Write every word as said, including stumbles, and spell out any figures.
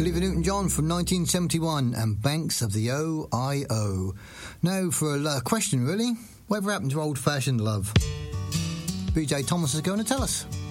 Olivia Newton-John from nineteen seventy-one and Banks of the O I O. Now for a uh, question, really. Whatever happened to old-fashioned love? B J Thomas is going to tell us.